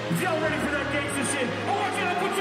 If y'all ready for that gangster shit, I want you to put your